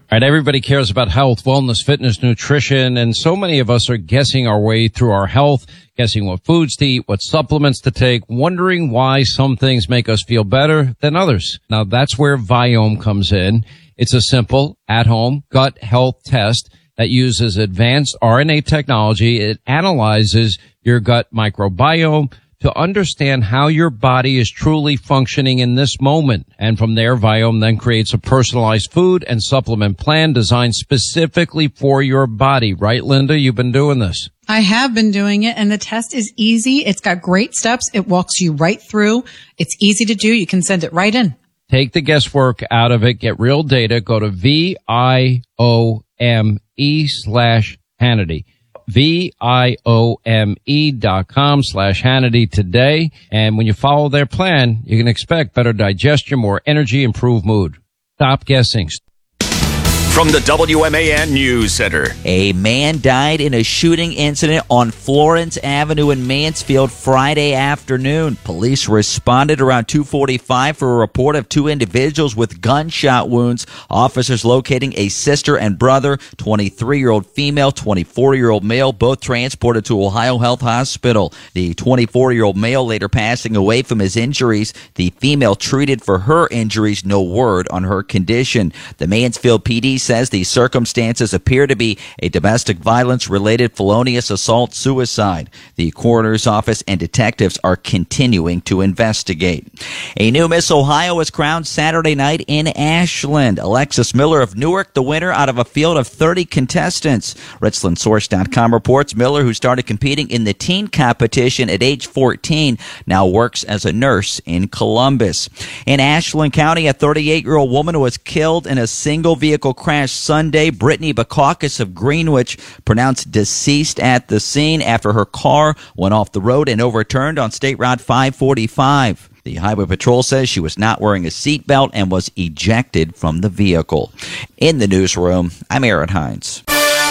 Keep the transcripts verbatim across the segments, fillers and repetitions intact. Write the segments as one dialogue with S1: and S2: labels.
S1: All right, everybody cares about health, wellness, fitness, nutrition, and so many of us are guessing our way through our health, guessing what foods to eat, what supplements to take, wondering why some things make us feel better than others. Now, that's where Viome comes in. It's a simple, at-home gut health test that uses advanced R N A technology. It analyzes your gut microbiome to understand how your body is truly functioning in this moment. And from there, Viome then creates a personalized food and supplement plan designed specifically for your body. Right, Linda? You've been doing this.
S2: I have been doing it, and the test is easy. It's got great steps. It walks you right through. It's easy to do. You can send it right in.
S1: Take the guesswork out of it. Get real data. Go to V-I-O-M-E slash Hannity. V-I-O-M-E dot com slash Hannity today. And when you follow their plan, you can expect better digestion, more energy, improved mood. Stop guessing.
S3: From the W M A N News Center.
S4: A man died in a shooting incident on Florence Avenue in Mansfield Friday afternoon. Police responded around two forty-five for a report of two individuals with gunshot wounds. Officers locating a sister and brother, twenty-three-year-old female, twenty-four-year-old male, both transported to Ohio Health Hospital. The twenty-four-year-old male later passing away from his injuries. The female treated for her injuries. No word on her condition. The Mansfield P D says the circumstances appear to be a domestic violence-related felonious assault suicide. The coroner's office and detectives are continuing to investigate. A new Miss Ohio was crowned Saturday night in Ashland. Alexis Miller of Newark, the winner out of a field of thirty contestants. Richland Source dot com reports Miller, who started competing in the teen competition at age fourteen, now works as a nurse in Columbus. In Ashland County, a thirty-eight-year-old woman was killed in a single-vehicle crash Sunday. Brittany Bacchus of Greenwich pronounced deceased at the scene after her car went off the road and overturned on State Route five forty-five. The Highway Patrol says she was not wearing a seatbelt and was ejected from the vehicle. In the newsroom, I'm Aaron Hines.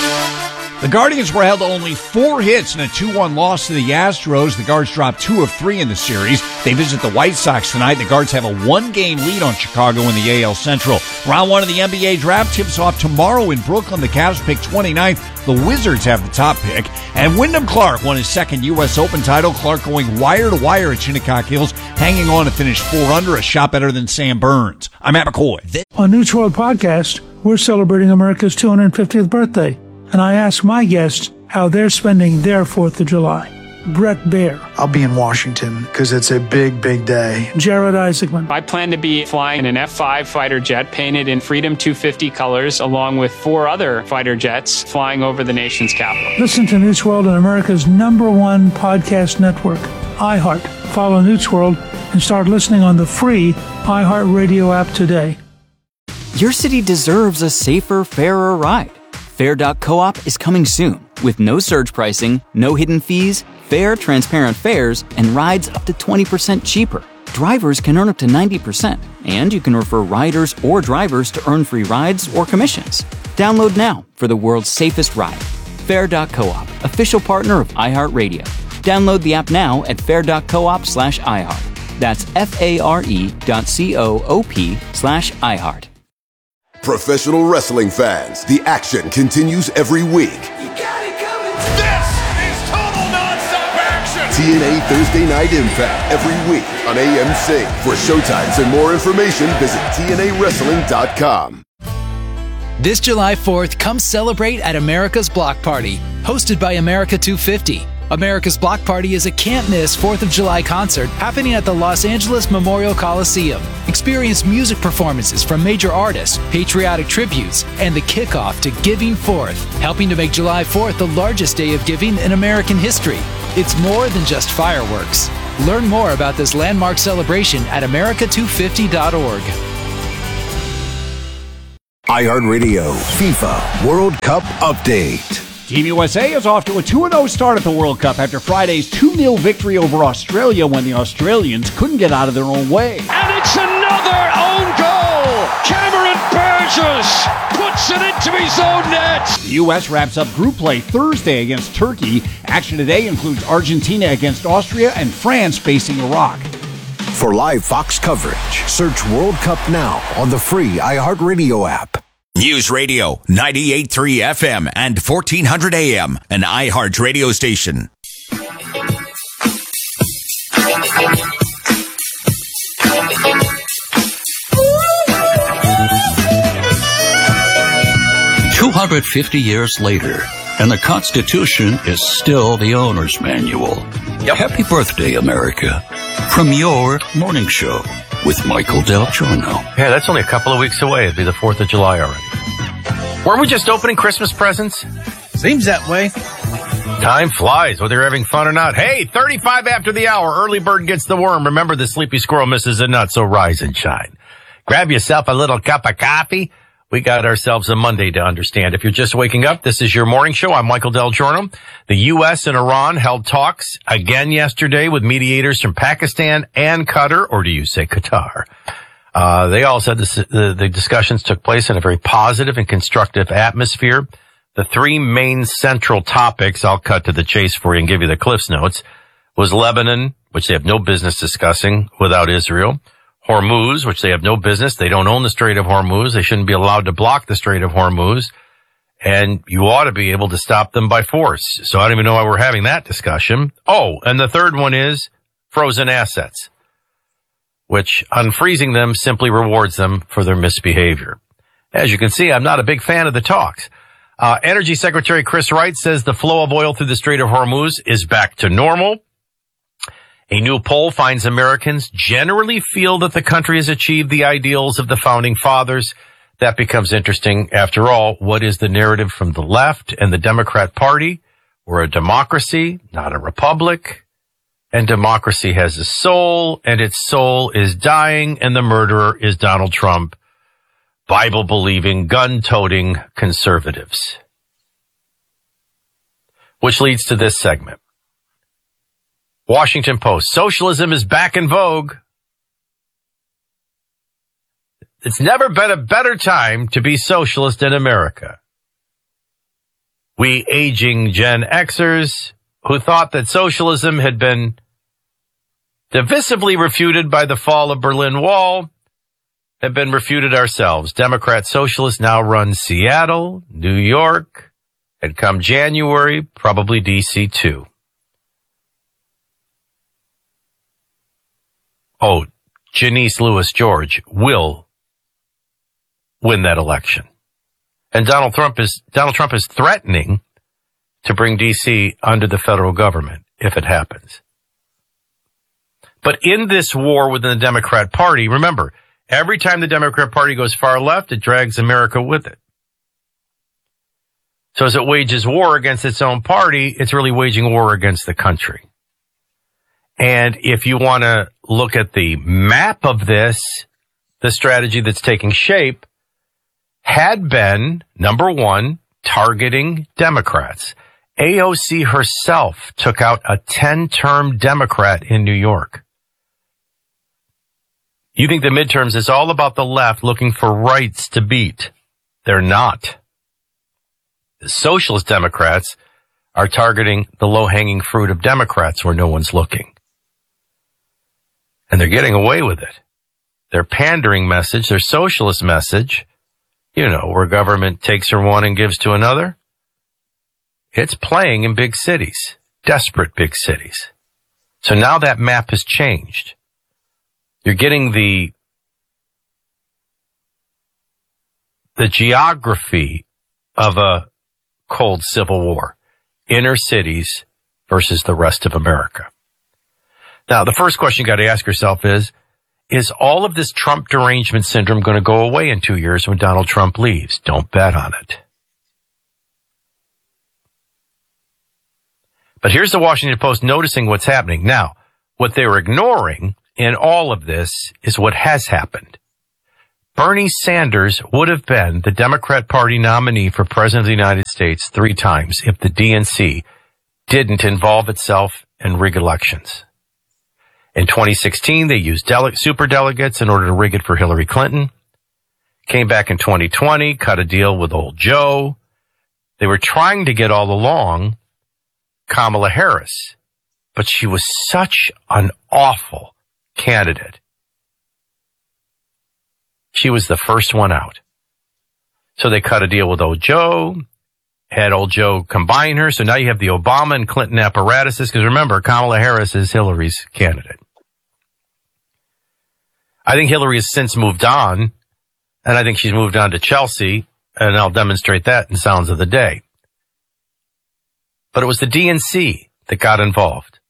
S5: The Guardians were held to only four hits in a two one loss to the Astros. The Guards dropped two of three in the series. They visit the White Sox tonight. The Guards have a one-game lead on Chicago in the A L Central. Round one of the N B A draft tips off tomorrow in Brooklyn. The Cavs pick twenty-ninth. The Wizards have the top pick. And Wyndham Clark won his second U S Open title. Clark going wire-to-wire at Shinnecock Hills, hanging on to finish four under, a shot better than Sam Burns. I'm Matt McCoy.
S6: On News World Podcast, we're celebrating America's two hundred fiftieth birthday. And I asked my guests how they're spending their fourth of July. Brett Baer.
S7: I'll be in Washington because it's a big, big day.
S6: Jared Isaacman.
S8: I plan to be flying an F five fighter jet painted in Freedom two fifty colors, along with four other fighter jets flying over the nation's capital.
S6: Listen to Newt World on America's number one podcast network, iHeart. Follow Newt World and start listening on the free iHeartRadio app today.
S9: Your city deserves a safer, fairer ride. Fair dot coop is coming soon with no surge pricing, no hidden fees, fair, transparent fares, and rides up to twenty percent cheaper. Drivers can earn up to ninety percent, and you can refer riders or drivers to earn free rides or commissions. Download now for the world's safest ride. Fair dot coop, official partner of iHeartRadio. Download the app now at fair dot coop slash iHeart. That's F-A-R-E dot C-O-O-P slash iHeart.
S10: Professional wrestling fans, the action continues every week.
S11: You got it coming. This is total nonstop action.
S10: T N A Thursday Night Impact every week on A M C. For showtimes and more information, visit T N A wrestling dot com.
S12: This July fourth, come celebrate at America's Block Party, hosted by America two fifty. America's Block Party is a can't-miss fourth of July concert happening at the Los Angeles Memorial Coliseum. Experience music performances from major artists, patriotic tributes, and the kickoff to Giving Fourth, helping to make July fourth the largest day of giving in American history. It's more than just fireworks. Learn more about this landmark celebration at America two fifty dot org.
S13: iHeartRadio FIFA World Cup Update.
S5: Team U S A is off to a two and oh start at the World Cup after Friday's two nil victory over Australia when the Australians couldn't get out of their own way.
S11: And it's another own goal! Cameron Burgess puts it into his own net!
S5: The U S wraps up group play Thursday against Turkey. Action today includes Argentina against Austria and France facing Iraq.
S13: For live Fox coverage, search World Cup Now on the free iHeartRadio app.
S3: News Radio, ninety-eight point three F M and fourteen hundred A M, an iHeart radio station.
S14: two hundred fifty years later, and the Constitution is still the owner's manual. Yep. Happy birthday, America. From your morning show with Michael Del Giorno.
S15: Yeah, that's only a couple of weeks away. It'll be the fourth of July already. Weren't we just opening Christmas presents?
S16: Seems that way.
S15: Time flies, whether you're having fun or not. Hey, thirty-five after the hour. Early bird gets the worm. Remember, the sleepy squirrel misses a nut, so rise and shine. Grab yourself a little cup of coffee. We got ourselves a Monday to understand. If you're just waking up, this is your morning show. I'm Michael Del Giorno. The U S and Iran held talks again yesterday with mediators from Pakistan and Qatar, or do you say Qatar? Uh, they all said this, the, the discussions took place in a very positive and constructive atmosphere. The three main central topics, I'll cut to the chase for you and give you the Cliff's Notes, was Lebanon, which they have no business discussing without Israel. Hormuz, which they have no business. They don't own the Strait of Hormuz. They shouldn't be allowed to block the Strait of Hormuz. And you ought to be able to stop them by force. So I don't even know why we're having that discussion. Oh, and the third one is frozen assets, which unfreezing them simply rewards them for their misbehavior. As you can see, I'm not a big fan of the talks. Uh, Energy Secretary Chris Wright says the flow of oil through the Strait of Hormuz is back to normal. A new poll finds Americans generally feel that the country has achieved the ideals of the founding fathers. That becomes interesting. After all, what is the narrative from the left and the Democrat Party? We're a democracy, not a republic. And democracy has a soul, and its soul is dying, and the murderer is Donald Trump, Bible-believing, gun-toting conservatives. Which leads to this segment. Washington Post, socialism is back in vogue. It's never been a better time to be socialist in America. We aging Gen Xers who thought that socialism had been divisively refuted by the fall of Berlin Wall have been refuted ourselves. Democrat socialists now run Seattle, New York, and come January, probably D C too. Oh, Janice Lewis George will win that election. And Donald Trump is, Donald Trump is threatening to bring D C under the federal government if it happens. But in this war within the Democrat Party, remember, every time the Democrat Party goes far left, it drags America with it. So as it wages war against its own party, it's really waging war against the country. And if you want to look at the map of this, the strategy that's taking shape had been, number one, targeting Democrats. A O C herself took out a ten-term Democrat in New York. You think the midterms is all about the left looking for rights to beat. They're not. The socialist Democrats are targeting the low-hanging fruit of Democrats where no one's looking. And they're getting away with it. Their pandering message, their socialist message, you know, where government takes from one and gives to another, it's playing in big cities, desperate big cities. So now that map has changed. You're getting the, the geography of a cold civil war, inner cities versus the rest of America. Now, the first question you got to ask yourself is, is all of this Trump derangement syndrome going to go away in two years when Donald Trump leaves? Don't bet on it. But here's the Washington Post noticing what's happening. Now, what they were ignoring in all of this is what has happened. Bernie Sanders would have been the Democrat Party nominee for President of the United States three times if the D N C didn't involve itself in rig elections. In twenty sixteen, they used dele- superdelegates in order to rig it for Hillary Clinton. Came back in twenty twenty, cut a deal with old Joe. They were trying to get all along Kamala Harris, but she was such an awful candidate. She was the first one out. So they cut a deal with old Joe, had old Joe combine her. So now you have the Obama and Clinton apparatuses. Because remember, Kamala Harris is Hillary's candidate. I think Hillary has since moved on, and I think she's moved on to Chelsea, and I'll demonstrate that in Sounds of the Day. But it was the D N C that got involved.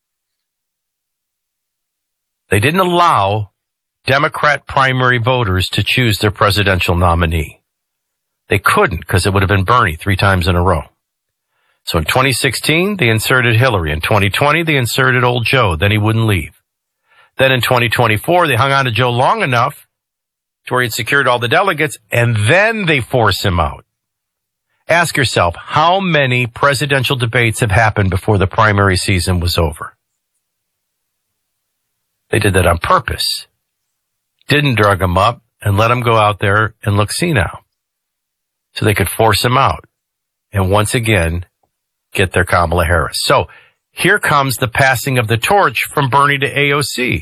S15: They didn't allow Democrat primary voters to choose their presidential nominee. They couldn't because it would have been Bernie three times in a row. So in twenty sixteen, they inserted Hillary. In twenty twenty, they inserted old Joe. Then he wouldn't leave. Then in twenty twenty-four, they hung on to Joe long enough to where he'd secured all the delegates, and then they force him out. Ask yourself, how many presidential debates have happened before the primary season was over? They did that on purpose. Didn't drug him up and let him go out there and look senile. So they could force him out and once again get their Kamala Harris. So here comes the passing of the torch from Bernie to A O C.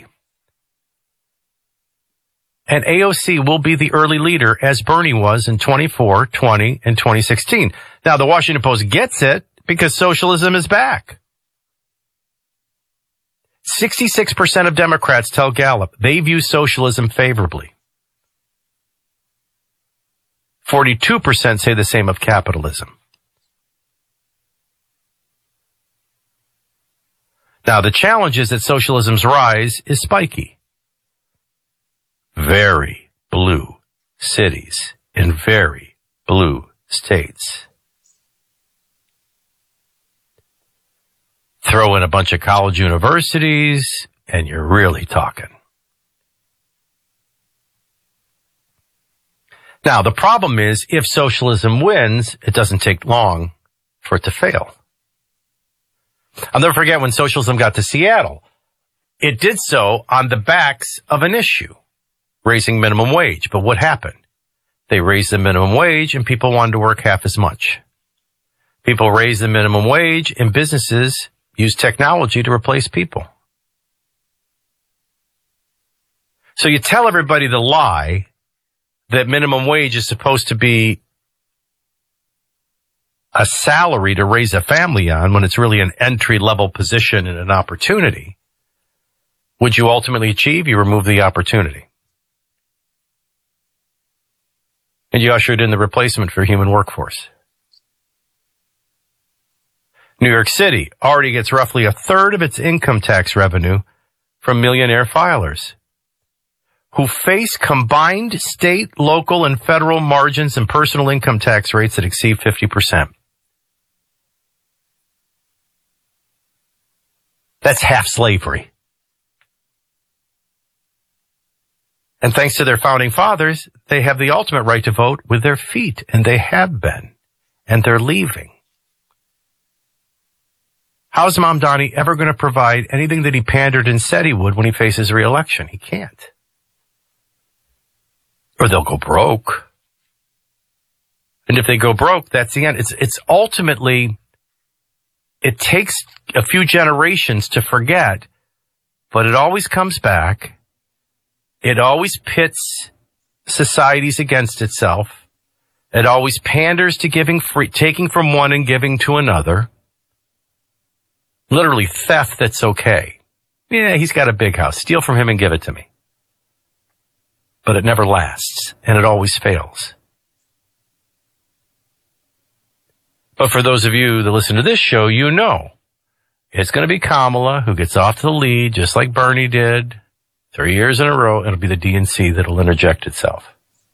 S15: And A O C will be the early leader as Bernie was in twenty-four, twenty, and twenty sixteen. Now, the Washington Post gets it because socialism is back. sixty-six percent of Democrats tell Gallup they view socialism favorably. forty-two percent say the same of capitalism. Now, the challenge is that socialism's rise is spiky. Very blue cities in very blue states. Throw in a bunch of college universities, and you're really talking. Now, the problem is, if socialism wins, it doesn't take long for it to fail. I'll never forget when socialism got to Seattle. It did so on the backs of an issue, raising minimum wage. But what happened? They raised the minimum wage and people wanted to work half as much. People raised the minimum wage and businesses used technology to replace people. So you tell everybody the lie that minimum wage is supposed to be a salary to raise a family on when it's really an entry-level position and an opportunity. Would you ultimately achieve? You remove the opportunity. And you ushered in the replacement for human workforce. New York City already gets roughly a third of its income tax revenue from millionaire filers who face combined state, local, and federal margins and personal income tax rates that exceed fifty percent. That's half slavery. And thanks to their founding fathers, they have the ultimate right to vote with their feet, and they have been, and they're leaving. How's Mamdani ever going to provide anything that he pandered and said he would when he faces re-election? He can't. Or they'll go broke. And if they go broke, that's the end. It's, it's ultimately, it takes a few generations to forget, but it always comes back. It always pits societies against itself. It always panders to giving free, taking from one and giving to another. Literally theft that's okay. Yeah, he's got a big house. Steal from him and give it to me. But it never lasts, and it always fails. But for those of you that listen to this show, you know it's going to be Kamala who gets off to the lead, just like Bernie did, three years in a row. It'll be the D N C that'll interject itself.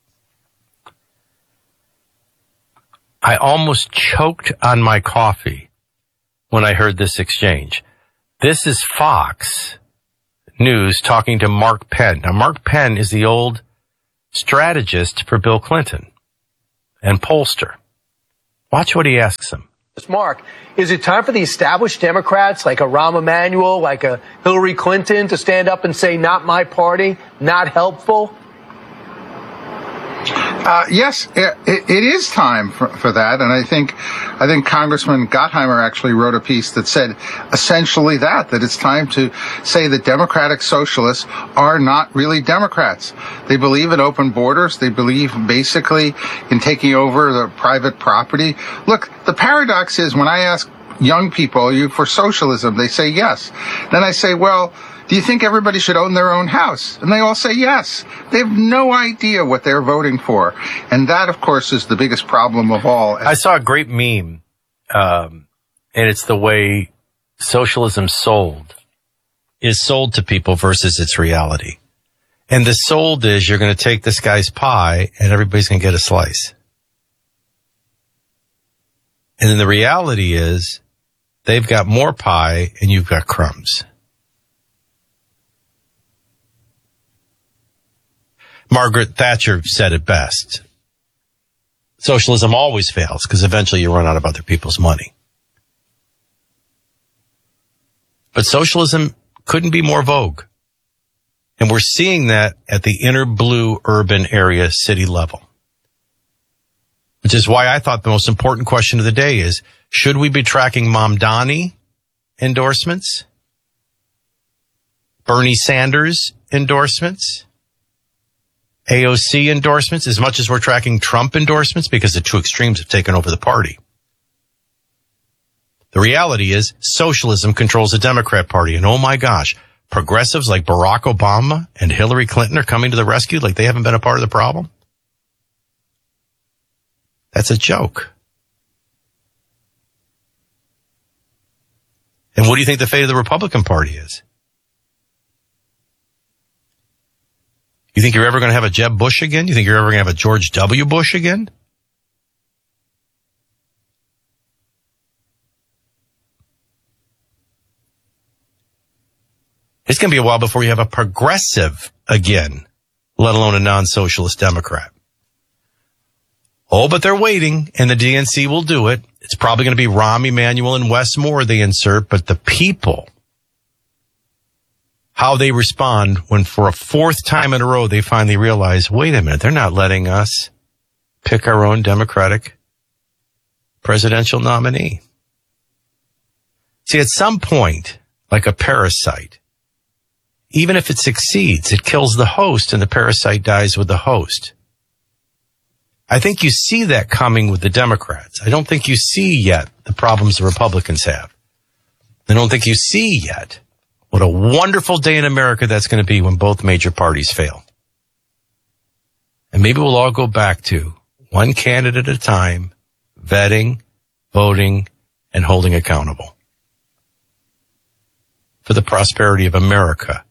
S15: I almost choked on my coffee when I heard this exchange. This is Fox News talking to Mark Penn. Now, Mark Penn is the old strategist for Bill Clinton and pollster. Watch what he asks him.
S16: Mark, is it time for the established Democrats like a Rahm Emanuel, like a Hillary Clinton to stand up and say, not my party, not helpful?
S17: Uh, yes, it, it is time for, for that, and I think I think Congressman Gottheimer actually wrote a piece that said essentially that that it's time to say that democratic socialists are not really Democrats. They believe in open borders. They believe basically in taking over the private property. Look, the paradox is when I ask young people, are you for socialism? They say yes. Then I say, well, do you think everybody should own their own house? And they all say yes. They have no idea what they're voting for. And that, of course, is the biggest problem of all.
S15: I saw a great meme, um, and it's the way socialism sold is sold to people versus its reality. And the sold is you're going to take this guy's pie and everybody's going to get a slice. And then the reality is they've got more pie and you've got crumbs. Margaret Thatcher said it best. Socialism always fails because eventually you run out of other people's money. But socialism couldn't be more vogue. And we're seeing that at the inner blue urban area city level. Which is why I thought the most important question of the day is, should we be tracking Mamdani endorsements? Bernie Sanders endorsements? A O C endorsements, as much as we're tracking Trump endorsements, because the two extremes have taken over the party. The reality is socialism controls the Democrat Party. And oh my gosh, progressives like Barack Obama and Hillary Clinton are coming to the rescue like they haven't been a part of the problem. That's a joke. And what do you think the fate of the Republican Party is? You think you're ever going to have a Jeb Bush again? You think you're ever going to have a George W. Bush again? It's going to be a while before you have a progressive again, let alone a non-socialist Democrat. Oh, but they're waiting, and the D N C will do it. It's probably going to be Rahm Emanuel and Wes Moore they insert, but the people, how they respond when for a fourth time in a row they finally realize, wait a minute, they're not letting us pick our own Democratic presidential nominee. See, at some point, like a parasite, even if it succeeds, it kills the host and the parasite dies with the host. I think you see that coming with the Democrats. I don't think you see yet the problems the Republicans have. I don't think you see yet what a wonderful day in America that's going to be when both major parties fail. And maybe we'll all go back to one candidate at a time, vetting, voting, and holding accountable for the prosperity of America.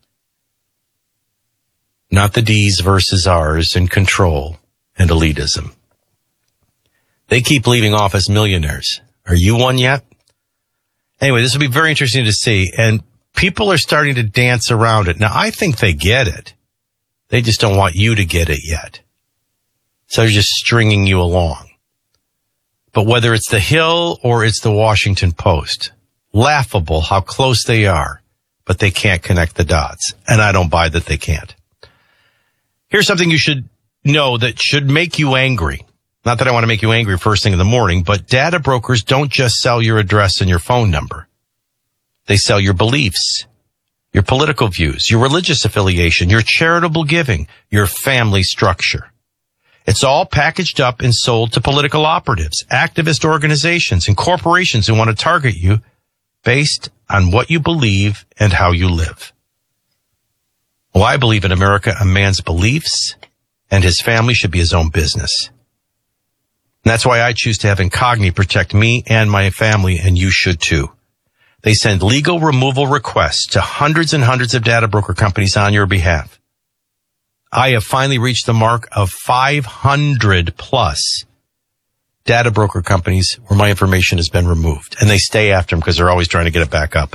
S15: Not the D's versus R's and control and elitism. They keep leaving office millionaires. Are you one yet? Anyway, this will be very interesting to see. And people are starting to dance around it. Now, I think they get it. They just don't want you to get it yet. So they're just stringing you along. But whether it's the Hill or it's the Washington Post, laughable how close they are, but they can't connect the dots. And I don't buy that they can't. Here's something you should know that should make you angry. Not that I want to make you angry first thing in the morning, but data brokers don't just sell your address and your phone number. They sell your beliefs, your political views, your religious affiliation, your charitable giving, your family structure. It's all packaged up and sold to political operatives, activist organizations, and corporations who want to target you based on what you believe and how you live. Well, I believe in America, a man's beliefs and his family should be his own business. And that's why I choose to have Incogni protect me and my family, and you should too. They send legal removal requests to hundreds and hundreds of data broker companies on your behalf. I have finally reached the mark of five hundred plus data broker companies where my information has been removed, and they stay after them because they're always trying to get it back up.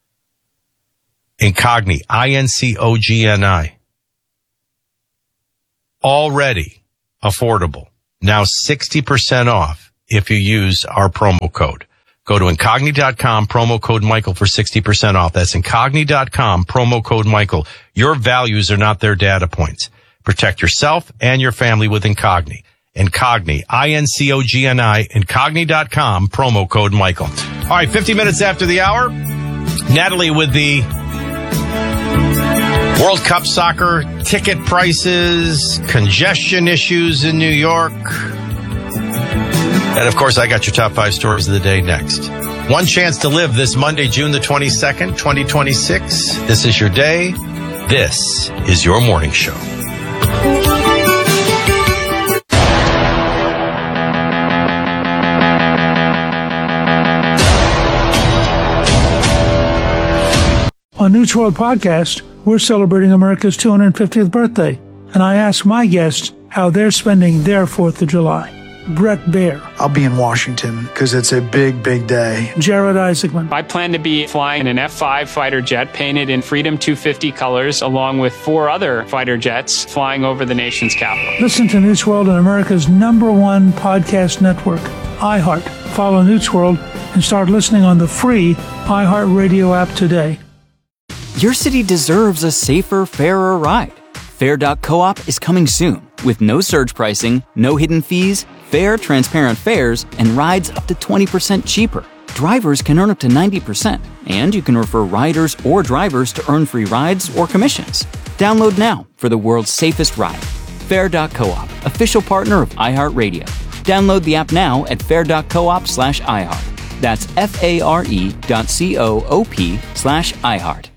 S15: Incogni, I N C O G N I. Already affordable. Now sixty percent off if you use our promo code. Go to Incogni dot com, promo code Michael for sixty percent off. That's Incogni dot com, promo code Michael. Your values are not their data points. Protect yourself and your family with Incogni. Incogni, I N C O G N I, Incogni dot com, promo code Michael. All right, fifty minutes after the hour, Natalie with the World Cup soccer ticket prices, congestion issues in New York. And, of course, I got your top five stories of the day next. One chance to live this Monday, June the twenty-second, twenty twenty-six. This is your day. This is your morning show.
S6: On News World Podcast, we're celebrating America's two hundred fiftieth birthday, and I asked my guests how they're spending their fourth of July. Brett Baer.
S7: I'll be in Washington because it's a big, big day.
S6: Jared Isaacman.
S8: I plan to be flying an F five fighter jet painted in Freedom two fifty colors, along with four other fighter jets flying over the nation's capital.
S6: Listen to News World on America's number one podcast network, iHeart. Follow News World and start listening on the free iHeart Radio app today.
S9: Your city deserves a safer, fairer ride. Fair dot coop is coming soon with no surge pricing, no hidden fees, fair, transparent fares, and rides up to twenty percent cheaper. Drivers can earn up to ninety percent, and you can refer riders or drivers to earn free rides or commissions. Download now for the world's safest ride. Fair dot coop, official partner of iHeartRadio. Download the app now at fair dot coop slash iHeart. That's F-A-R-E dot C-O-O-P slash iHeart.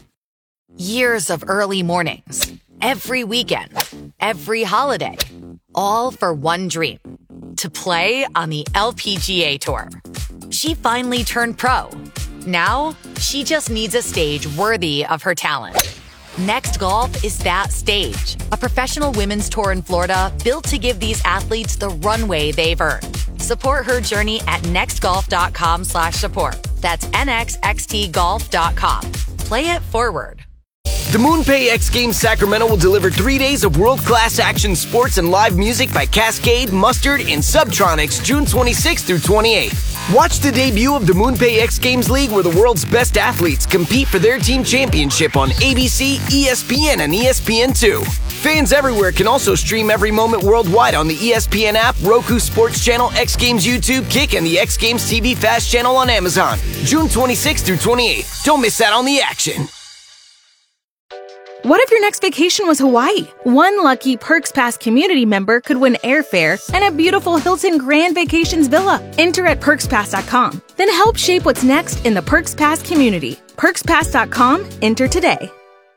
S18: Years of early mornings, every weekend, every holiday, all for one dream, to play on the L P G A Tour. She finally turned pro. Now, she just needs a stage worthy of her talent. Next Golf is that stage, a professional women's tour in Florida built to give these athletes the runway they've earned. Support her journey at nextgolf.com slash support. That's N X X T golf dot com. Play it forward.
S19: The MoonPay X Games Sacramento will deliver three days of world-class action sports and live music by Cascade, Mustard, and Subtronics June twenty-sixth through twenty-eighth. Watch the debut of the MoonPay X Games League, where the world's best athletes compete for their team championship on A B C, E S P N, and E S P N two. Fans everywhere can also stream every moment worldwide on the E S P N app, Roku Sports Channel, X Games YouTube, Kick, and the X Games T V Fast channel on Amazon. June twenty-sixth through twenty-eighth. Don't miss out on the action.
S20: What if your next vacation was Hawaii? One lucky Perks Pass community member could win airfare and a beautiful Hilton Grand Vacations villa. Enter at perks pass dot com. Then help shape what's next in the Perks Pass community. perks pass dot com. Enter today.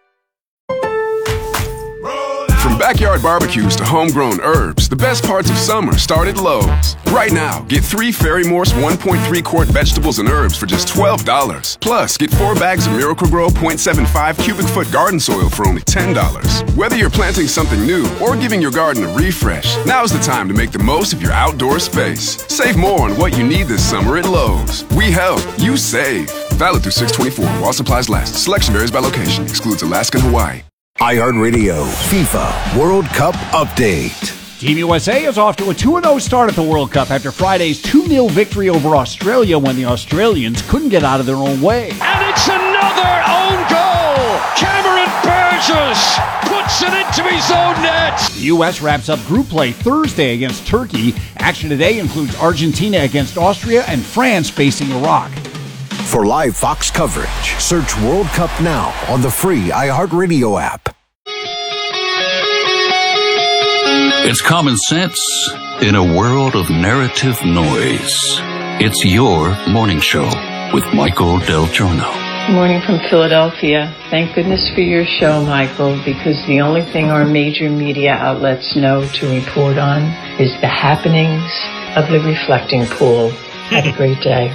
S21: From backyard barbecues to homegrown herbs, the best parts of summer start at Lowe's. Right now, get three Fairy Morse one point three quart vegetables and herbs for just twelve dollars. Plus, get four bags of Miracle-Gro point seven five cubic foot garden soil for only ten dollars. Whether you're planting something new or giving your garden a refresh, now's the time to make the most of your outdoor space. Save more on what you need this summer at Lowe's. We help, you save. Valid through six twenty-four while supplies last. Selection varies by location. Excludes Alaska and Hawaii.
S13: iHeartRadio FIFA World Cup Update.
S5: Team U S A is off to a two and oh start at the World Cup after Friday's two nil victory over Australia when the Australians couldn't get out of their own way.
S11: And it's another own goal! Cameron Burgess puts it into his own net!
S5: The U S wraps up group play Thursday against Turkey. Action today includes Argentina against Austria and France facing Iraq.
S13: For live Fox coverage, search World Cup now on the free iHeartRadio app.
S14: It's common sense in a world of narrative noise. It's your morning show with Michael Del Giorno.
S22: Good morning from Philadelphia. Thank goodness for your show, Michael, because the only thing our major media outlets know to report on is the happenings of the reflecting pool. Have a great day.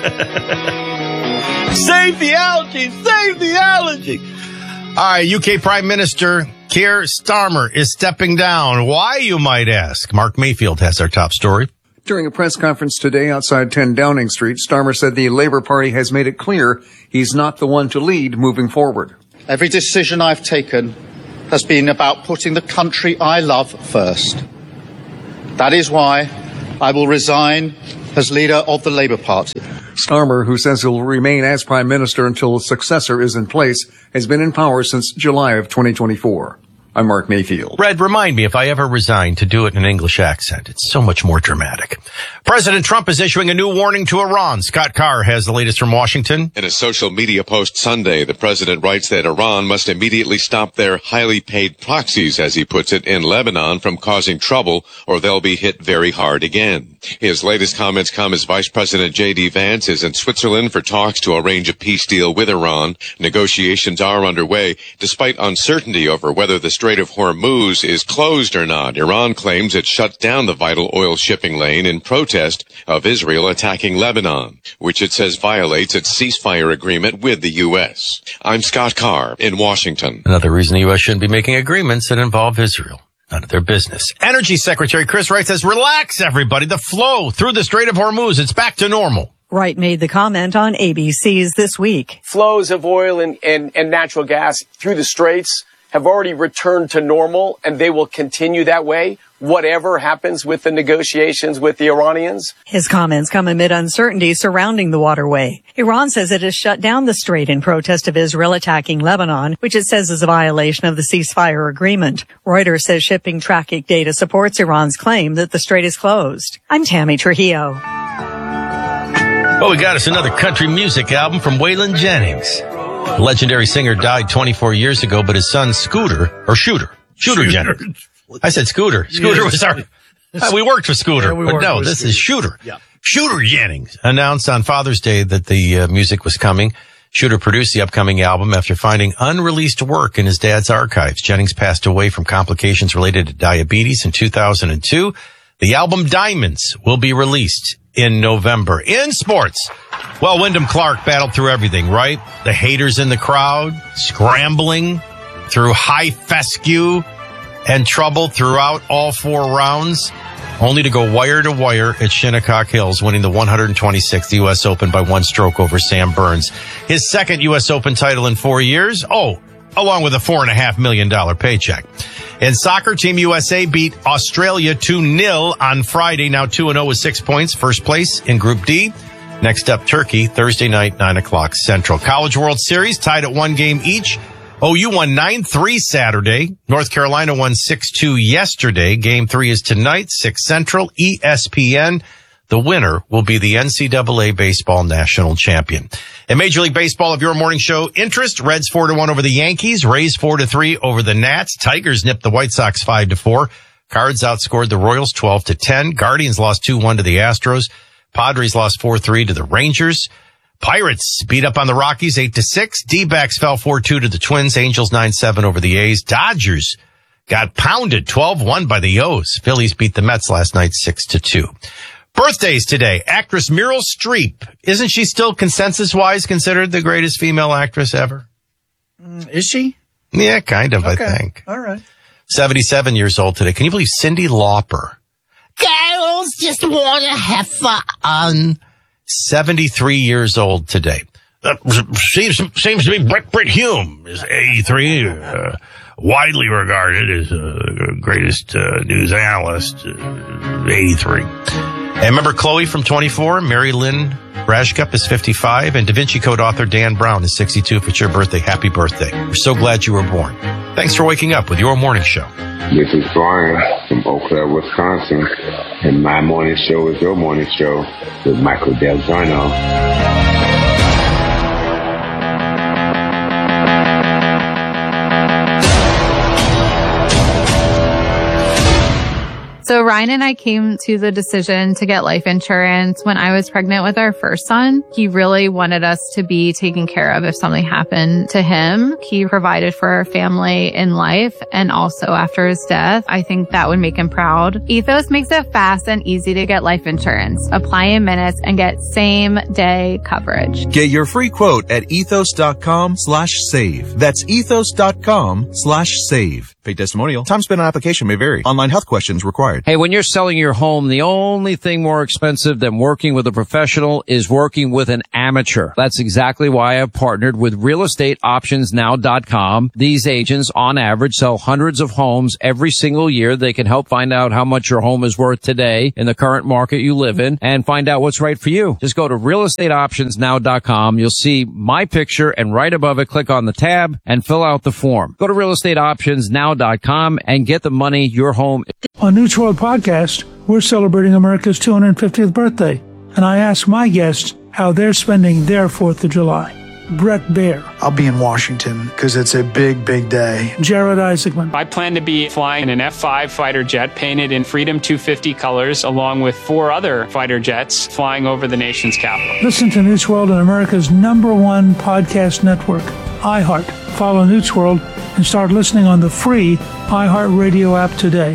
S15: Save the algae! Save the algae! All right, U K Prime Minister Keir Starmer is stepping down. Why, you might ask? Mark Mayfield has our top story.
S23: During a press conference today outside ten Downing Street, Starmer said the Labour Party has made it clear he's not the one to lead moving forward.
S24: Every decision I've taken has been about putting the country I love first. That is why I will resign as leader of the Labour Party.
S23: Starmer, who says he'll remain as Prime Minister until a successor is in place, has been in power since July of twenty twenty-four. I'm Mark Mayfield.
S15: Red, remind me if I ever resign to do it in an English accent. It's so much more dramatic. President Trump is issuing a new warning to Iran. Scott Carr has the latest from Washington.
S1: In a social media post Sunday, the president writes that Iran must immediately stop their highly paid proxies, as he puts it, in Lebanon from causing trouble, or they'll be hit very hard again. His latest comments come as Vice President J D Vance is in Switzerland for talks to arrange a peace deal with Iran. Negotiations are underway, despite uncertainty over whether the Strait of Hormuz is closed or not. Iran claims it shut down the vital oil shipping lane in protest of Israel attacking Lebanon, which it says violates its ceasefire agreement with the U S. I'm Scott Carr in Washington.
S15: Another reason the U S shouldn't be making agreements that involve Israel. None of their business. Energy Secretary Chris Wright says, relax, everybody. The flow through the Strait of Hormuz, it's back to normal.
S2: Wright made the comment on A B C's This Week.
S4: Flows of oil and, and, and natural gas through the straits have already returned to normal, and they will continue that way, whatever happens with the negotiations with the Iranians.
S2: His comments come amid uncertainty surrounding the waterway. Iran says it has shut down the strait in protest of Israel attacking Lebanon, which it says is a violation of the ceasefire agreement. Reuters says shipping traffic data supports Iran's claim that the strait is closed. I'm Tammy Trujillo.
S15: Well, we got us another country music album from Waylon Jennings. The legendary singer died twenty-four years ago, but his son, Scooter, or Shooter, Shooter, Shooter. Jennings. I said Scooter. Scooter yeah. was our, uh, we worked with Scooter, yeah, we but no, this Scooter. is Shooter. Yeah. Shooter Jennings announced on Father's Day that the uh, music was coming. Shooter produced the upcoming album after finding unreleased work in his dad's archives. Jennings passed away from complications related to diabetes in two thousand two. The album Diamonds will be released in November. In sports, well, Wyndham Clark battled through everything, right? The haters in the crowd, scrambling through high fescue and trouble throughout all four rounds, only to go wire to wire at Shinnecock Hills, winning the one hundred twenty-sixth U S Open by one stroke over Sam Burns. His second U S Open title in four years. Oh, along with a four and a half million dollar paycheck. In soccer, Team U S A beat Australia two nil on Friday, now two and oh with six points, first place in Group D. Next up, Turkey, Thursday night, nine o'clock Central. College World Series tied at one game each. O U won nine three Saturday. North Carolina won six two yesterday. Game three is tonight, six Central, E S P N. The winner will be the N C double A Baseball National Champion. In Major League Baseball, of your morning show interest, Reds four to one over the Yankees, Rays four to three over the Nats, Tigers nipped the White Sox five to four, Cards outscored the Royals twelve to ten, Guardians lost two one to the Astros, Padres lost four three to the Rangers, Pirates beat up on the Rockies eight to six, D-backs fell four two to the Twins, Angels nine seven over the A's, Dodgers got pounded twelve one by the O's, Phillies beat the Mets last night six to two. Birthdays today. Actress Meryl Streep. Isn't she still consensus-wise considered the greatest female actress ever?
S10: Mm, is she?
S15: Yeah, kind of,
S10: okay.
S15: I think.
S10: All right.
S15: seventy-seven years old today. Can you believe Cyndi Lauper? Girls just want to have fun. seventy-three years old today. Uh, seems, seems to be Britt, Britt Hume is eighty-three, uh, widely regarded as the uh, greatest uh, news analyst, uh, eighty-three. And remember Chloe from twenty-four, Mary Lynn Rashkup is fifty-five, and Da Vinci Code author Dan Brown is sixty-two. If it's your birthday, happy birthday. We're so glad you were born. Thanks for waking up with your morning show.
S25: This is Brian from Eau Claire, Wisconsin, and my morning show is your morning show with Michael Del Giorno.
S26: So Ryan and I came to the decision to get life insurance when I was pregnant with our first son. He really wanted us to be taken care of if something happened to him. He provided for our family in life and also after his death. I think that would make him proud. Ethos makes it fast and easy to get life insurance. Apply in minutes and get same day coverage.
S27: Get your free quote at ethos.com slash save. That's ethos.com slash save. Paid testimonial. Time spent on application may vary. Online health questions required.
S28: Hey,
S11: Hey, when you're selling your home, the only thing more expensive than working with a professional is working with an amateur. That's exactly why I've partnered with real estate options now dot com. These agents, on average, sell hundreds of homes every single year. They can help find out how much your home is worth today in the current market you live in and find out what's right for you. Just go to real estate options now dot com. You'll see my picture, and right above it, click on the tab and fill out the form. Go to real estate options now dot com and get the money your home.
S3: On News World Podcast, we're celebrating America's two hundred fiftieth birthday, and I ask my guests how they're spending their fourth of July. Brett Baer.
S10: I'll be in Washington because it's a big, big day.
S3: Jared Isaacman.
S6: I plan to be flying an F five fighter jet painted in Freedom two fifty colors, along with four other fighter jets flying over the nation's capital.
S3: Listen to News World on America's number one podcast network, iHeart. Follow News World and start listening on the free iHeartRadio app today.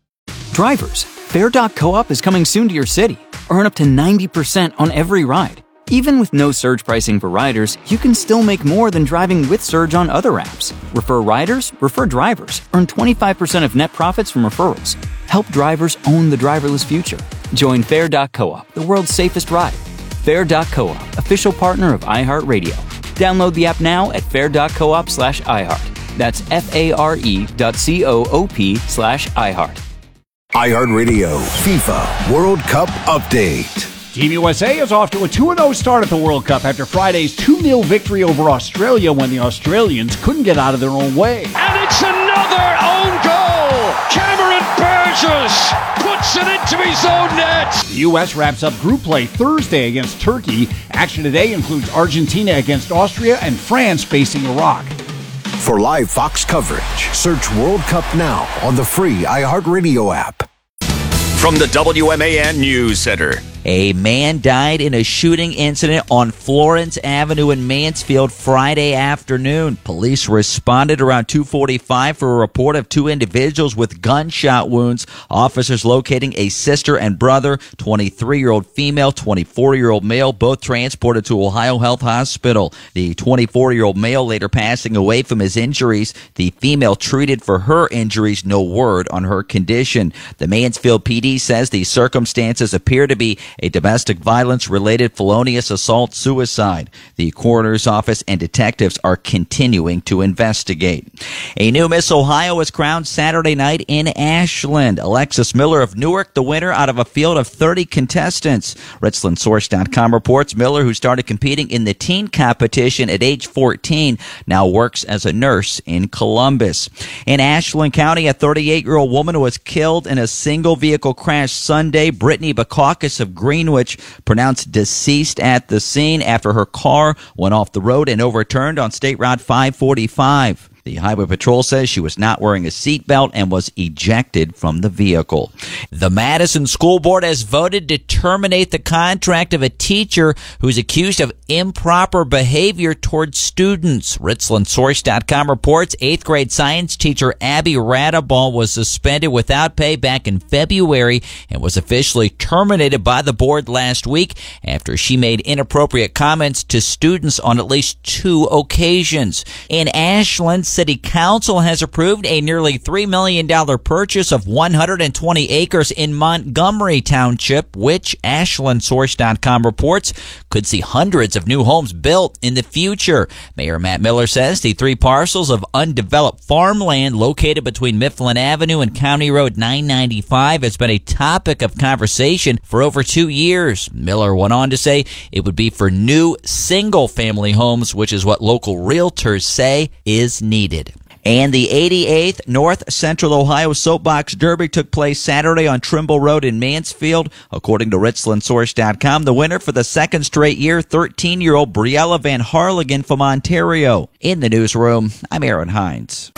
S9: Drivers, Fair dot coop is coming soon to your city. Earn up to ninety percent on every ride. Even with no surge pricing for riders, you can still make more than driving with Surge on other apps. Refer riders, refer drivers. Earn twenty-five percent of net profits from referrals. Help drivers own the driverless future. Join Fair dot coop, the world's safest ride. Fair dot coop, official partner of iHeartRadio. Download the app now at fair dot coop slash iHeart. That's F-A-R-E dot C-O-O-P slash iHeart.
S13: iHeartRadio FIFA World Cup Update.
S5: Team U S A is off to a two and oh start at the World Cup after Friday's two nil victory over Australia when the Australians couldn't get out of their own way.
S11: And it's another own goal! Cameron Burgess puts it into his own net!
S5: The U S wraps up group play Thursday against Turkey. Action today includes Argentina against Austria and France facing Iraq.
S13: For live Fox coverage, search World Cup Now on the free iHeartRadio app.
S7: From the W M A N News Center.
S8: A man died in a shooting incident on Florence Avenue in Mansfield Friday afternoon. Police responded around two forty-five for a report of two individuals with gunshot wounds. Officers locating a sister and brother, twenty-three-year-old female, twenty-four-year-old male, both transported to Ohio Health Hospital. The twenty-four-year-old male later passing away from his injuries. The female treated for her injuries, no word on her condition. The Mansfield P D says the circumstances appear to be a domestic violence-related felonious assault suicide. The coroner's office and detectives are continuing to investigate. A new Miss Ohio was crowned Saturday night in Ashland. Alexis Miller of Newark, the winner out of a field of thirty contestants. Richland Source dot com reports Miller, who started competing in the teen competition at age fourteen, now works as a nurse in Columbus. In Ashland County, a thirty-eight-year-old woman was killed in a single-vehicle crash Sunday. Brittany Bacchus of Greenwich pronounced deceased at the scene after her car went off the road and overturned on State Route five forty-five. The Highway Patrol says she was not wearing a seatbelt and was ejected from the vehicle. The Madison School Board has voted to terminate the contract of a teacher who's accused of improper behavior towards students. Richland Source dot com reports eighth grade science teacher Abby Radaball was suspended without pay back in February and was officially terminated by the board last week after she made inappropriate comments to students on at least two occasions. In Ashland, City Council has approved a nearly three million dollars purchase of one hundred twenty acres in Montgomery Township, which Ashland Source dot com reports could see hundreds of new homes built in the future. Mayor Matt Miller says the three parcels of undeveloped farmland located between Mifflin Avenue and County Road nine ninety-five has been a topic of conversation for over two years. Miller went on to say it would be for new single-family homes, which is what local realtors say is needed. And the eighty-eighth North Central Ohio Soapbox Derby took place Saturday on Trimble Road in Mansfield. According to Richland Source dot com, the winner for the second straight year, thirteen-year-old Briella Van Harlingen from Ontario. In the newsroom, I'm Aaron Hines.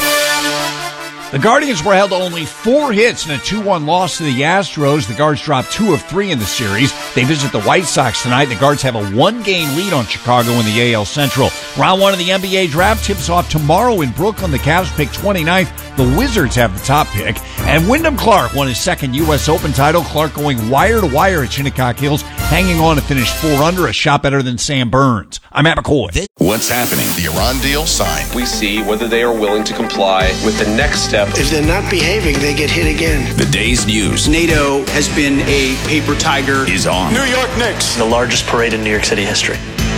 S5: The Guardians were held to only four hits in a two one loss to the Astros. The Guards dropped two of three in the series. They visit the White Sox tonight. The Guards have a one-game lead on Chicago in the A L Central. Round one of the N B A draft tips off tomorrow in Brooklyn. The Cavs pick twenty-ninth. The Wizards have the top pick. And Wyndham Clark won his second U S Open title. Clark going wire-to-wire at Shinnecock Hills, hanging on to finish four under, a shot better than Sam Burns. I'm Matt McCoy.
S12: What's happening? The Iran deal signed.
S16: We see whether they are willing to comply with the next step
S12: step.
S16: If they're not behaving, they get hit again.
S7: The day's news.
S17: NATO has been a paper tiger.
S7: Is on.
S16: New York Knicks.
S12: The largest parade in New York City history.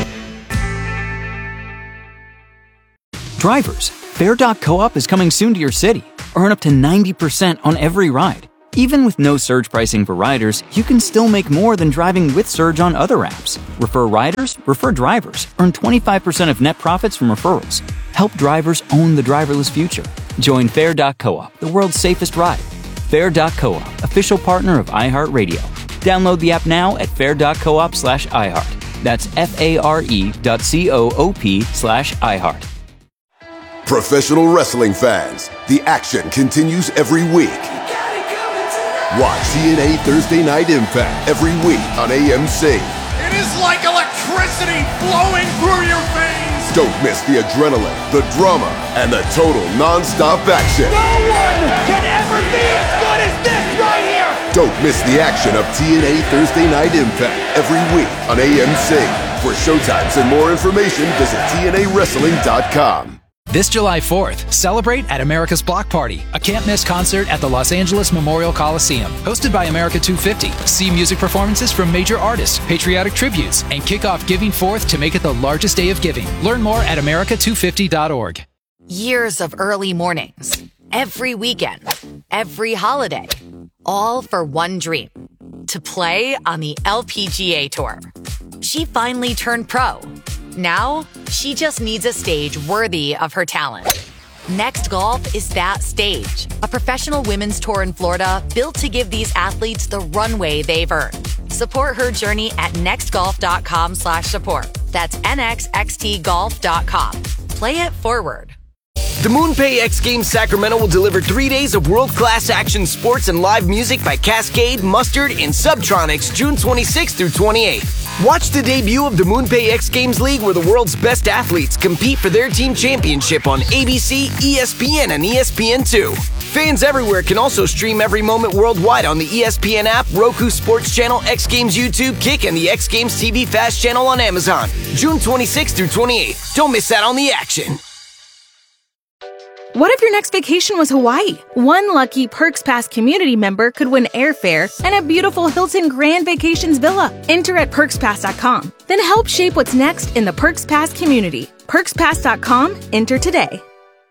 S9: Drivers, Fare dot co-op is coming soon to your city. Earn up to ninety percent on every ride. Even with no surge pricing for riders, you can still make more than driving with Surge on other apps. Refer riders, refer drivers. Earn twenty-five percent of net profits from referrals. Help drivers own the driverless future. Join Fare dot co-op, the world's safest ride. Fare dot co-op, official partner of iHeartRadio. Download the app now at fare dot coop slash iHeart. That's F-A-R-E dot C-O-O-P slash iHeart.
S18: Professional wrestling fans, the action continues every week. Watch T N A Thursday Night Impact every week on A M C.
S19: It is like electricity flowing through your veins.
S18: Don't miss the adrenaline, the drama, and the total non-stop action.
S19: No one can ever be as good as this right here.
S18: Don't miss the action of T N A Thursday Night Impact every week on A M C. For showtimes and more information, visit T N A wrestling dot com.
S20: This July fourth, celebrate at America's Block Party, a can't-miss concert at the Los Angeles Memorial Coliseum. Hosted by America two fifty. See music performances from major artists, patriotic tributes, and kick off Giving Fourth to make it the largest day of giving. Learn more at America two fifty dot org.
S21: Years of early mornings, every weekend, every holiday, all for one dream, to play on the L P G A Tour. She finally turned pro. Now, she just needs a stage worthy of her talent. Next Golf is that stage. A professional women's tour in Florida built to give these athletes the runway they've earned. Support her journey at nextgolf.com slash support. That's N X X T golf dot com. Play it forward.
S28: The MoonPay X Games Sacramento will deliver three days of world-class action sports and live music by Cascade, Mustard, and Subtronics June twenty-sixth through twenty-eighth. Watch the debut of the MoonPay X Games League where the world's best athletes compete for their team championship on A B C, E S P N, and E S P N two. Fans everywhere can also stream every moment worldwide on the E S P N app, Roku Sports Channel, X Games YouTube, Kick, and the X Games T V Fast Channel on Amazon. June twenty-sixth through twenty-eighth. Don't miss out on the action.
S29: What if your next vacation was Hawaii? One lucky Perks Pass community member could win airfare and a beautiful Hilton Grand Vacations villa. Enter at perks pass dot com. Then help shape what's next in the Perks Pass community. perks pass dot com. Enter today.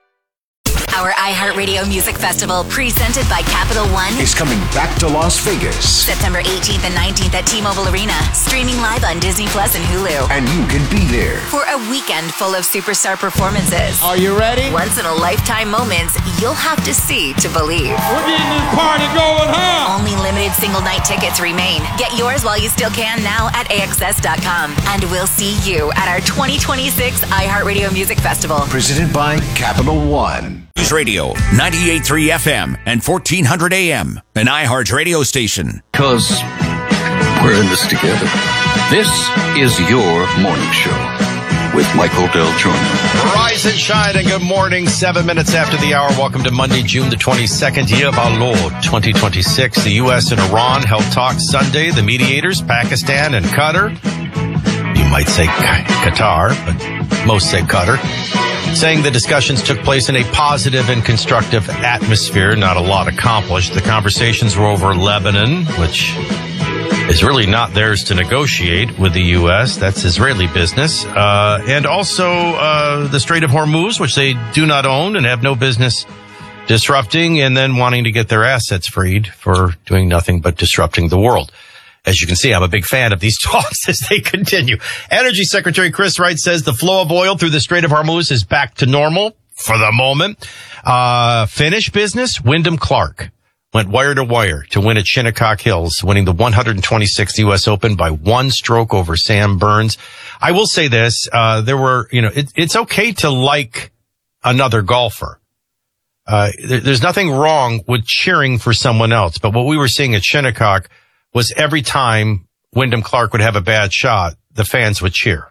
S30: Our iHeartRadio Music Festival, presented by Capital One,
S13: is coming back to Las Vegas.
S30: September eighteenth and nineteenth at T-Mobile Arena, streaming live on Disney Plus and Hulu.
S13: And you can be there
S30: for a weekend full of superstar performances.
S19: Are you ready?
S30: Once in a lifetime moments you'll have to see to believe.
S19: We're getting this party going, huh?
S30: Only limited single night tickets remain. Get yours while you still can now at A X S dot com. And we'll see you at our twenty twenty-six iHeartRadio Music Festival.
S13: Presented by Capital One.
S7: News Radio, ninety-eight point three F M and fourteen hundred A M, an iHeart radio station.
S14: Because we're in this together. This is your morning show with Michael Del Giorno.
S15: Rise and shine and good morning. Seven minutes after the hour. Welcome to Monday, June the twenty-second, year of our Lord, twenty twenty-six. The U S and Iran held talks Sunday. The mediators, Pakistan and Qatar. You might say Qatar, but most say Qatar. Saying the discussions took place in a positive and constructive atmosphere. Not a lot accomplished. The conversations were over Lebanon, which is really not theirs to negotiate with the U S. That's Israeli business. Uh, and also uh, the Strait of Hormuz, which they do not own and have no business disrupting, and then wanting to get their assets freed for doing nothing but disrupting the world. As you can see, I'm a big fan of these talks as they continue. Energy Secretary Chris Wright says the flow of oil through the Strait of Hormuz is back to normal for the moment. Uh, Finnish business, Wyndham Clark went wire to wire to win at Shinnecock Hills, winning the one hundred twenty-sixth U S Open by one stroke over Sam Burns. I will say this, uh, there were, you know, it, it's okay to like another golfer. Uh, there, there's nothing wrong with cheering for someone else, but what we were seeing at Shinnecock was every time Wyndham Clark would have a bad shot, the fans would cheer.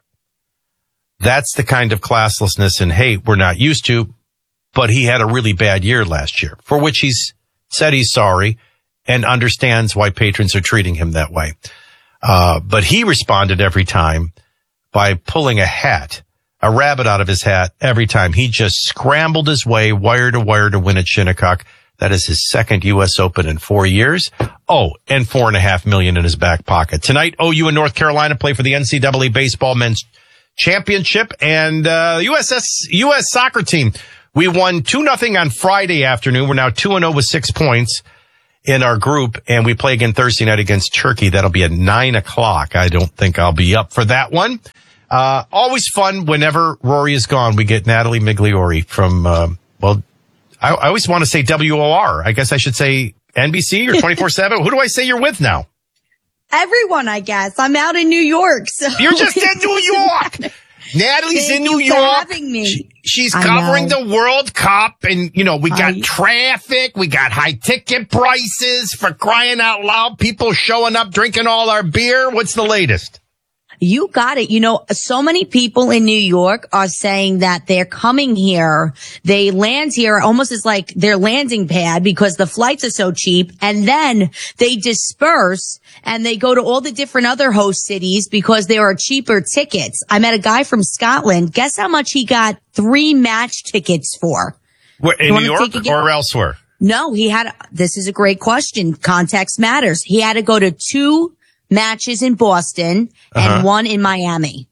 S15: That's the kind of classlessness and hate we're not used to, but he had a really bad year last year, for which he's said he's sorry and understands why patrons are treating him that way. Uh, but he responded every time by pulling a hat a rabbit out of his hat every time. He just scrambled his way wire to wire to win at Shinnecock. That is his second U S Open in four years. Oh, and four and a half million in his back pocket. Tonight, O U and North Carolina play for the N C double A baseball men's championship, and uh U S S U S soccer team. We won two nothing on Friday afternoon. We're now two and oh with six points in our group, and we play again Thursday night against Turkey. That'll be at nine o'clock. I don't think I'll be up for that one. Uh always fun whenever Rory is gone. We get Natalie Migliori from uh, well I, I always want to say W O R. I guess I should say N B C or twenty-four seven. Who do I say you're with now?
S1: Everyone, I guess. I'm out in New York. So
S15: You're just in New York. Natalie's
S1: Thank
S15: in New
S1: you for
S15: York.
S1: having me.
S15: She, she's
S1: I
S15: covering
S1: know.
S15: the World Cup, and, you know, we got
S1: I-
S15: traffic. We got high ticket prices, for crying out loud. People showing up, drinking all our beer. What's the latest?
S1: You got it. You know, so many people in New York are saying that they're coming here. They land here almost as like their landing pad because the flights are so cheap. And then they disperse and they go to all the different other host cities because there are cheaper tickets. I met a guy from Scotland. Guess how much he got three match tickets for?
S15: Where, in
S1: You
S15: New
S1: wanna
S15: York
S1: take a guess?
S15: or elsewhere?
S1: No, he had, this is a great question. Context matters. He had to go to two matches in Boston and
S15: Uh-huh.
S1: one in Miami.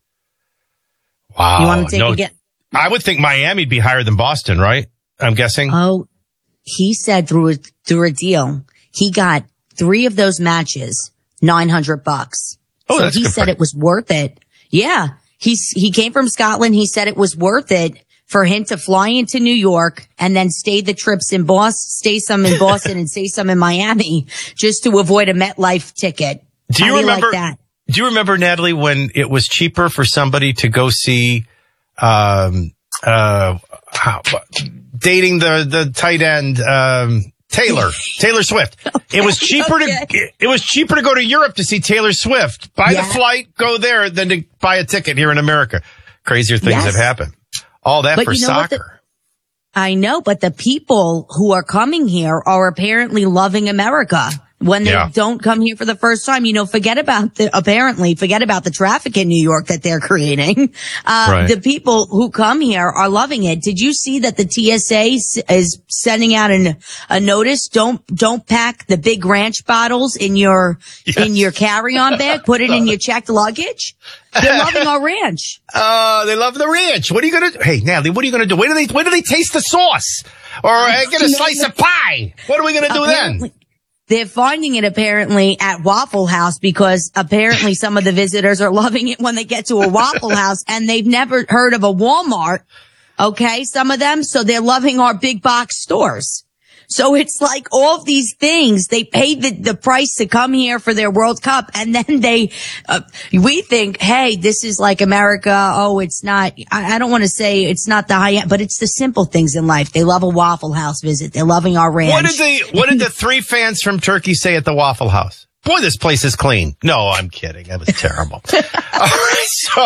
S15: Wow.
S1: You want to take
S15: no,
S1: a guess?
S15: I would think Miami'd be higher than Boston, right? I'm guessing.
S1: Oh, he said through a, through a deal, he got three of those matches, nine hundred bucks.
S15: Oh,
S1: so
S15: that's
S1: he
S15: good
S1: said
S15: price.
S1: it was worth it. Yeah. He's, he came from Scotland. He said it was worth it for him to fly into New York and then stay the trips in Boston, stay some in Boston and stay some in Miami just to avoid a MetLife ticket.
S15: Do you
S1: How
S15: remember?
S1: like that?
S15: Do you remember, Natalie, when it was cheaper for somebody to go see, um, uh, how, dating the the tight end, um, Taylor Taylor Swift? Okay, it was cheaper okay. to it was cheaper to go to Europe to see Taylor Swift. Buy yeah. the flight, go there, than to buy a ticket here in America. Crazier things yes. have happened. All that
S1: but
S15: for
S1: you know
S15: soccer.
S1: The, I know, but the people who are coming here are apparently loving America. When they yeah. don't come here for the first time, you know, forget about the, apparently, forget about the traffic in New York that they're creating. Uh, right. The people who come here are loving it. Did you see that the T S A is sending out an, a notice? Don't, don't pack the big ranch bottles in your, yes. in your carry-on bag. Put it in your checked luggage. They're loving our ranch.
S15: Uh, they love the ranch. What are you going to do? Hey, Natalie, what are you going to do? Wait till they, wait till they taste the sauce or uh, get a slice of pie. What are we going to do
S1: apparently,
S15: then?
S1: They're finding it apparently at Waffle House because apparently some of the visitors are loving it when they get to a Waffle House and they've never heard of a Walmart. Okay. Some of them. So they're loving our big box stores. So it's like all of these things, they paid the, the price to come here for their World Cup. And then they, uh, we think, hey, this is like America. Oh, it's not, I, I don't want to say it's not the high end, but it's the simple things in life. They love a Waffle House visit. They're loving our ranch.
S15: What did the, what did the three fans from Turkey say at the Waffle House? Boy, this place is clean. No, I'm kidding. That was terrible. All right. So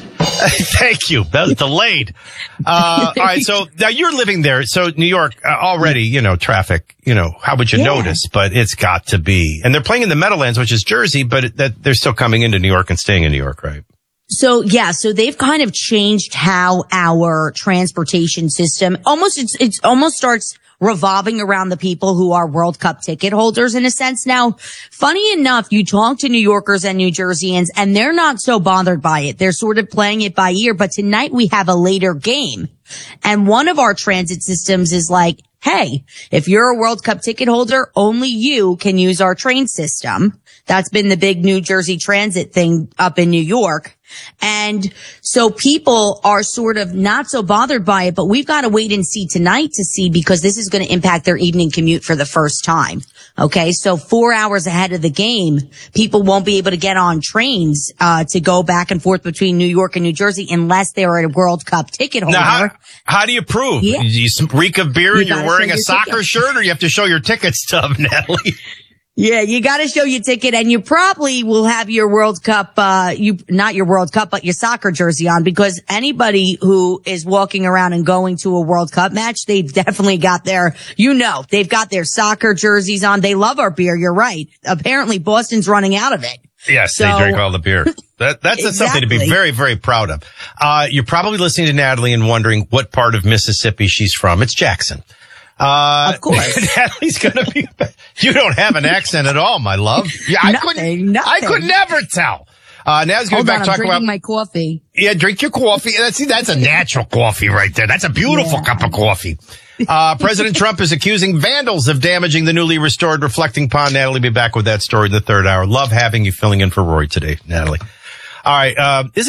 S15: thank you. That was delayed. Uh, all right. So now you're living there. So New York uh, already, you know, traffic, you know, how would you yeah. notice? But it's got to be. And they're playing in the Meadowlands, which is Jersey, but it, that they're still coming into New York and staying in New York, right?
S1: So yeah, so they've kind of changed how our transportation system almost, it's, it's almost starts revolving around the people who are World Cup ticket holders in a sense. Now, funny enough, you talk to New Yorkers and New Jerseyans and they're not so bothered by it. They're sort of playing it by ear, but tonight we have a later game. And one of our transit systems is like, hey, if you're a World Cup ticket holder, only you can use our train system. That's been the big New Jersey transit thing up in New York. And so people are sort of not so bothered by it, but we've got to wait and see tonight to see because this is going to impact their evening commute for the first time. Okay. So four hours ahead of the game, people won't be able to get on trains, uh, to go back and forth between New York and New Jersey unless they're a World Cup ticket holder.
S15: Now, how, how do you prove?
S1: Yeah.
S15: You reek of beer
S1: You
S15: and you're wearing a soccer
S1: ticket.
S15: shirt, or you have to show your ticket stub, Natalie?
S1: Yeah, you got to show your ticket, and you probably will have your World Cup, uh, you, not your World Cup, but your soccer jersey on, because anybody who is walking around and going to a World Cup match, they've definitely got their, you know, they've got their soccer jerseys on. They love our beer. You're right. Apparently Boston's running out of it.
S15: Yes,
S1: So-
S15: they drink all the beer. That, that's
S1: Exactly.
S15: something to be very, very proud of. Uh, you're probably listening to Natalie and wondering what part of Mississippi she's from. It's Jackson. Uh,
S1: Of course.
S15: Natalie's going to be, you don't have an accent at all, my love. Yeah, I
S1: Nothing,
S15: couldn't,
S1: nothing.
S15: I could never tell. Uh, Natalie's going
S1: Hold
S15: to be
S1: on,
S15: back
S1: I'm
S15: talking
S1: drinking
S15: about,
S1: my coffee.
S15: yeah, drink your coffee. That's, see, that's a natural coffee right there. That's a beautiful
S1: Yeah.
S15: cup of coffee. Uh, President Trump is accusing vandals of damaging the newly restored Reflecting Pond. Natalie will be back with that story in the third hour. Love having you filling in for Rory today, Natalie. All right. Uh, is